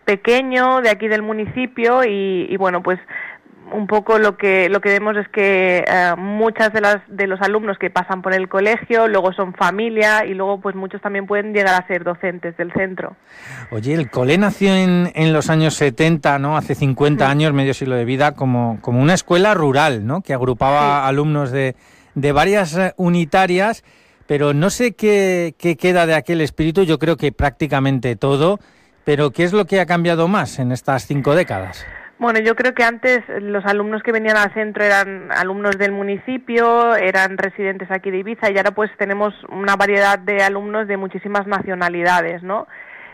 pequeño de aquí del municipio y bueno, pues un poco lo que vemos es que muchas de los alumnos que pasan por el colegio luego son familia y luego pues muchos también pueden llegar a ser docentes del centro. Oye, el cole nació en los años 70, ¿no? Hace 50 años, medio siglo de vida, como una escuela rural, ¿no? Que agrupaba alumnos de varias unitarias, pero no sé qué queda de aquel espíritu. Yo creo que prácticamente todo, pero ¿qué es lo que ha cambiado más en estas 5 décadas? Bueno, yo creo que antes los alumnos que venían al centro eran alumnos del municipio, eran residentes aquí de Ibiza y ahora pues tenemos una variedad de alumnos de muchísimas nacionalidades, ¿no?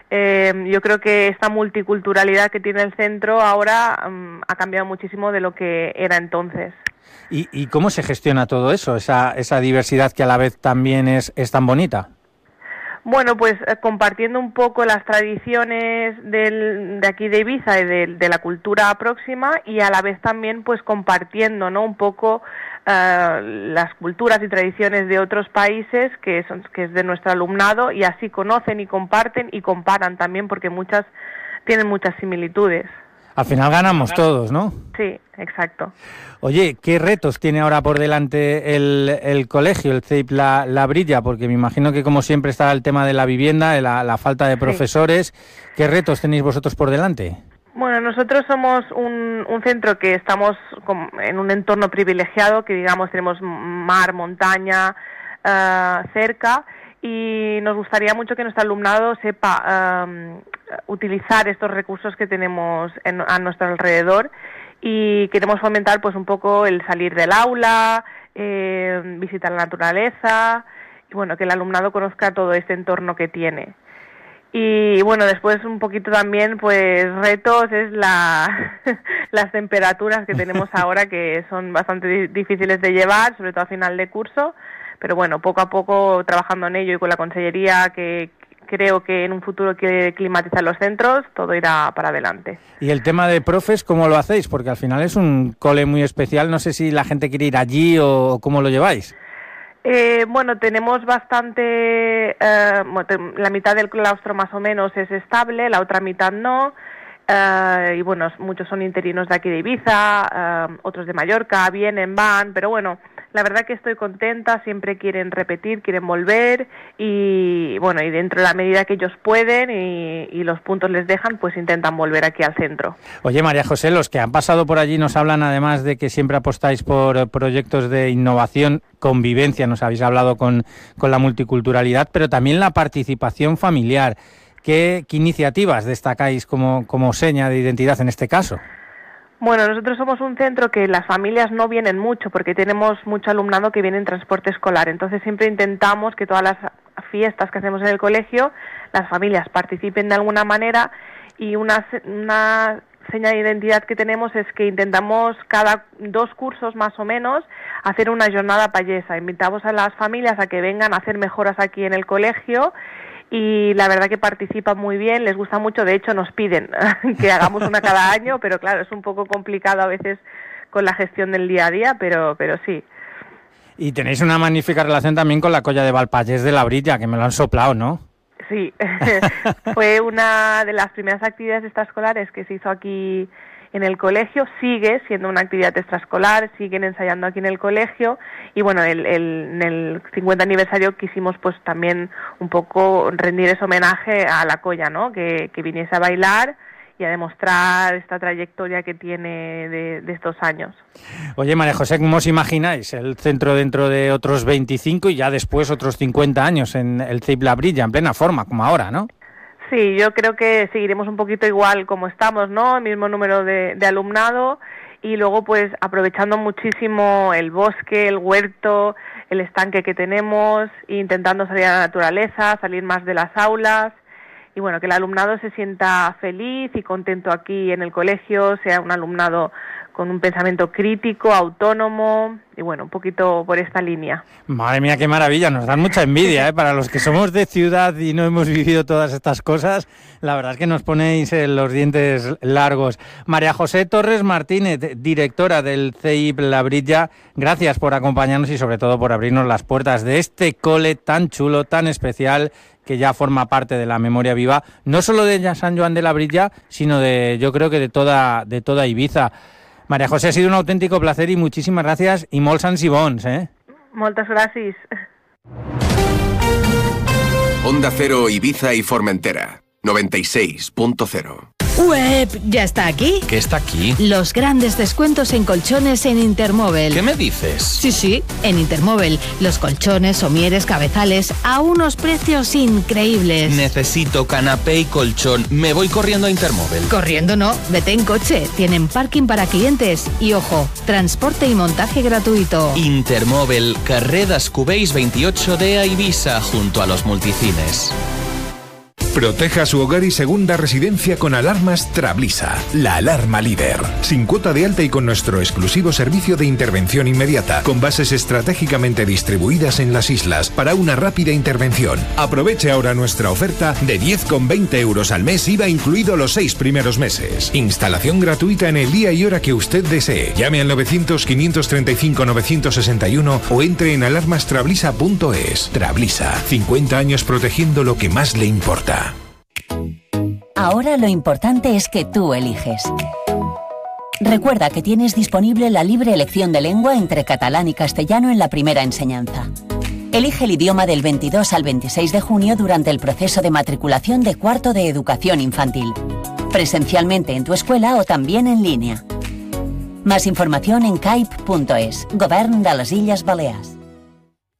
Yo creo que esta multiculturalidad que tiene el centro ahora ha cambiado muchísimo de lo que era entonces. ¿Y cómo se gestiona todo eso, esa diversidad que a la vez también es tan bonita? Bueno, pues compartiendo un poco las tradiciones de aquí de Ibiza y de la cultura próxima y a la vez también pues compartiendo, ¿no? Un poco las culturas y tradiciones de otros países que es de nuestro alumnado y así conocen y comparten y comparan también porque muchas tienen muchas similitudes. Al final ganamos todos, ¿no? Sí, exacto. Oye, ¿qué retos tiene ahora por delante el colegio, el CEIP La Brilla? Porque me imagino que como siempre está el tema de la vivienda, de la falta de profesores. ¿Qué retos tenéis vosotros por delante? Bueno, nosotros somos un centro que estamos en un entorno privilegiado, que digamos tenemos mar, montaña cerca y nos gustaría mucho que nuestro alumnado sepa utilizar estos recursos que tenemos a nuestro alrededor y queremos fomentar pues un poco el salir del aula, visitar la naturaleza y bueno, que el alumnado conozca todo este entorno que tiene. Y bueno, después un poquito también pues retos es las temperaturas que tenemos ahora que son bastante difíciles de llevar, sobre todo a final de curso, pero bueno, poco a poco trabajando en ello y con la consellería que creo que en un futuro que climatizar los centros, todo irá para adelante. ¿Y el tema de profes, cómo lo hacéis? Porque al final es un cole muy especial, no sé si la gente quiere ir allí o cómo lo lleváis. Bueno, tenemos bastante, la mitad del claustro más o menos es estable, la otra mitad no, y bueno, muchos son interinos de aquí de Ibiza, otros de Mallorca, vienen, van, pero bueno, la verdad que estoy contenta, siempre quieren repetir, quieren volver y bueno, y dentro de la medida que ellos pueden y los puntos les dejan, pues intentan volver aquí al centro. Oye, María José, los que han pasado por allí nos hablan además de que siempre apostáis por proyectos de innovación, convivencia, nos habéis hablado con la multiculturalidad, pero también la participación familiar. ¿Qué iniciativas destacáis como seña de identidad en este caso? Bueno, nosotros somos un centro que las familias no vienen mucho porque tenemos mucho alumnado que viene en transporte escolar. Entonces siempre intentamos que todas las fiestas que hacemos en el colegio, las familias participen de alguna manera y una seña de identidad que tenemos es que intentamos cada 2 cursos más o menos hacer una jornada payesa. Invitamos a las familias a que vengan a hacer mejoras aquí en el colegio y la verdad que participan muy bien, les gusta mucho, de hecho nos piden que hagamos una cada año, pero claro, es un poco complicado a veces con la gestión del día a día, pero sí. Y tenéis una magnífica relación también con la Colla de Valpallés de la Brilla, que me lo han soplado, ¿no? Sí, fue una de las primeras actividades extraescolares que se hizo aquí en el colegio, sigue siendo una actividad extraescolar, siguen ensayando aquí en el colegio y bueno, en el 50 aniversario quisimos pues también un poco rendir ese homenaje a la Colla, ¿no? Que viniese a bailar y a demostrar esta trayectoria que tiene de estos años. Oye, María José, ¿cómo os imagináis el centro dentro de otros 25 y ya después otros 50 años en el CEIP La Brilla, en plena forma, como ahora, ¿no? Sí, yo creo que seguiremos un poquito igual como estamos, ¿no? El mismo número de alumnado y luego pues aprovechando muchísimo el bosque, el huerto, el estanque que tenemos, e intentando salir a la naturaleza, salir más de las aulas y bueno, que el alumnado se sienta feliz y contento aquí en el colegio, sea un alumnado con un pensamiento crítico, autónomo y bueno, un poquito por esta línea. Madre mía, qué maravilla, nos dan mucha envidia, ¿eh? Para los que somos de ciudad y no hemos vivido todas estas cosas, la verdad es que nos ponéis los dientes largos. María José Torres Martínez, directora del CEIP La Brilla, gracias por acompañarnos y sobre todo por abrirnos las puertas de este cole tan chulo, tan especial, ya forma parte de la memoria viva, no solo de San Joan de Labrilla, sino yo creo que de toda Ibiza. María José, ha sido un auténtico placer y muchísimas gracias i molts anys i bons, Moltes gràcies. Onda Cero, Ibiza y Formentera, 96.0. ¡Web! ¿Ya está aquí? ¿Qué está aquí? Los grandes descuentos en colchones en Intermóvil. ¿Qué me dices? Sí, en Intermóvil. Los colchones, somieres, cabezales a unos precios increíbles. Necesito canapé y colchón. Me voy corriendo a Intermóvil. Corriendo no, vete en coche. Tienen parking para clientes y, ojo, transporte y montaje gratuito. Intermóvil, carrer Descubells 28D a Ibiza, junto a los multicines. Proteja su hogar y segunda residencia con alarmas Trablisa, la alarma líder. Sin cuota de alta y con nuestro exclusivo servicio de intervención inmediata, con bases estratégicamente distribuidas en las islas para una rápida intervención. Aproveche ahora nuestra oferta de 10,20 euros al mes, IVA incluido los 6 primeros meses. Instalación gratuita en el día y hora que usted desee. Llame al 900-535-961 o entre en alarmastrablisa.es. Trablisa, 50 años protegiendo lo que más le importa. Ahora lo importante es que tú eliges. Recuerda que tienes disponible la libre elección de lengua entre catalán y castellano en la primera enseñanza. Elige el idioma del 22 al 26 de junio durante el proceso de matriculación de cuarto de educación infantil, presencialmente en tu escuela o también en línea. Más información en caip.es, Govern de les Illes Balears.